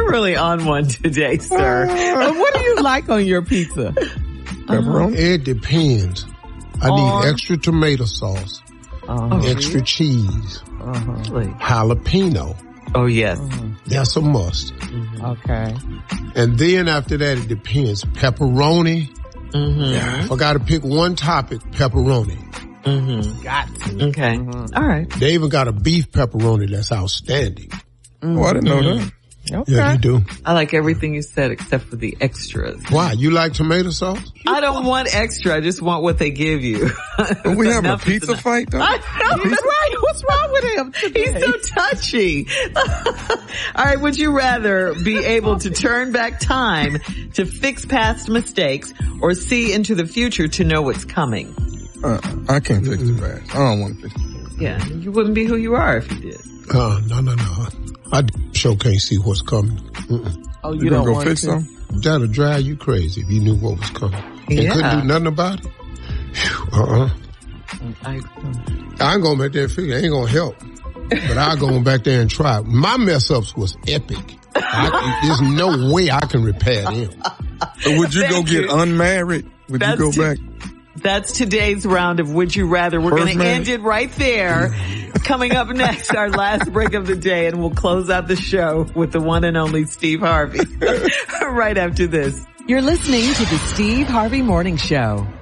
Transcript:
You're really on one today, sir. What do you like on your pizza? Pepperoni? It depends. I need extra tomato sauce, extra cheese, jalapeno. Oh, yes. That's a must. Okay. And then after that, it depends. Pepperoni. If I got to pick one topic, pepperoni. Got to. Okay. All right. They even got a beef pepperoni that's outstanding. Oh, I didn't know that. Okay. Yeah, you do. I like everything you said except for the extras. Why? You like tomato sauce? I don't want extra. I just want what they give you. But we having a pizza fight, though? I know, that's right. What's wrong with him today? He's so touchy. All right. Would you rather be able to turn back time to fix past mistakes or see into the future to know what's coming? I can't fix the past. I don't want to fix the past. Yeah. You wouldn't be who you are if you did. No. I sure can't see what's coming. Oh, You don't go fix something? That'll drive you crazy if you knew what was coming. And couldn't do nothing about it. I ain't gonna make that figure. It ain't gonna help. But I'll go back there and try. My mess ups was epic. There's no way I can repair them. So would you go get unmarried? Would you go back? That's today's round of Would You Rather. We're going to end it right there. Coming up next, our last break of the day, and we'll close out the show with the one and only Steve Harvey right after this. You're listening to the Steve Harvey Morning Show.